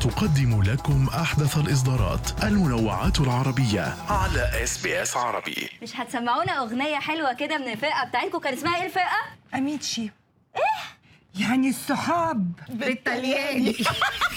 تقدم لكم أحدث الإصدارات المنوعات العربية على SBS عربي. مش هتسمعونا أغنية حلوة كده من الفرقة بتاعتكم؟ كان اسمها إيه الفرقة؟ أميتشي. إيه؟ يعني الصحاب بالطلياني.